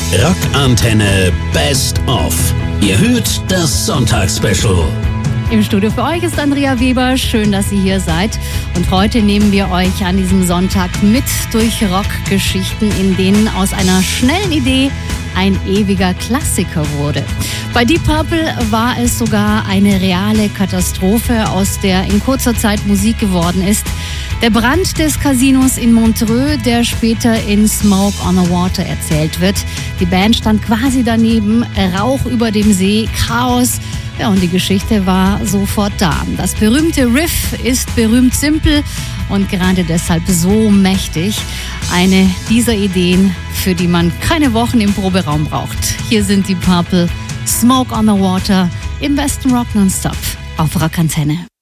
Rockantenne Best of. Ihr hört das Sonntagsspecial. Im Studio für euch ist Andrea Weber. Schön, dass ihr hier seid. Und heute nehmen wir euch an diesem Sonntag mit durch Rockgeschichten, in denen aus einer schnellen Idee ein ewiger Klassiker wurde. Bei Deep Purple war es sogar eine reale Katastrophe, aus der in kurzer Zeit Musik geworden ist. Der Brand des Casinos in Montreux, der später in Smoke on the Water erzählt wird. Die Band stand quasi daneben, Rauch über dem See, Chaos. Ja, und die Geschichte war sofort da. Das berühmte Riff ist berühmt simpel und gerade deshalb so mächtig. Eine dieser Ideen, für die man keine Wochen im Proberaum braucht. Hier sind die Purple, Smoke on the Water, im besten Rock nonstop auf Rockantenne.